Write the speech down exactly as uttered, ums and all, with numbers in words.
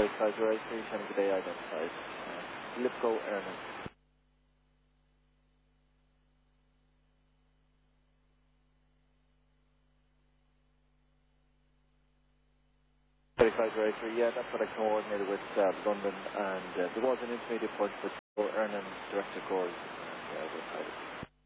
Size registration today identified. Uh, Lipco Airman. thirty-five registry, yeah, that's what I coordinated with uh, London, and uh, there was an intermediate point with Ernan, Director Gores, and uh,